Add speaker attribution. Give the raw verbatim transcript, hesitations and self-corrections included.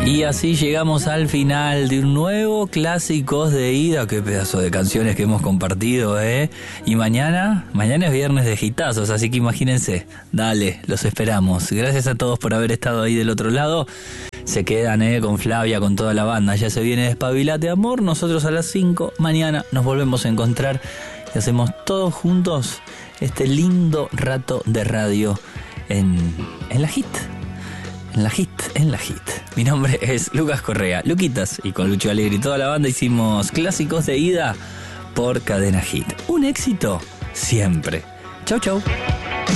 Speaker 1: Y así llegamos al final de un nuevo Clásicos de Ida. Qué pedazo de canciones que hemos compartido, ¿eh? Y mañana, mañana es viernes de hitazos, así que imagínense. Dale, los esperamos. Gracias a todos por haber estado ahí del otro lado. Se quedan, ¿eh? Con Flavia, con toda la banda. Ya se viene Despabilate Amor. Nosotros a las cinco mañana nos volvemos a encontrar y hacemos todos juntos este lindo rato de radio en, en la hit. En la hit, en la hit. Mi nombre es Lucas Correa, Luquitas, y con Lucho Alegre y toda la banda hicimos Clásicos de Ida por Cadena Hit. Un éxito siempre. Chau, chau.